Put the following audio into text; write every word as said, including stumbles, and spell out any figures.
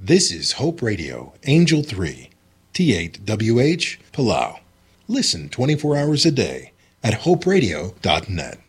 This is Hope Radio, Angel three, T eight W H, Palau. Listen twenty-four hours a day at hope radio dot net.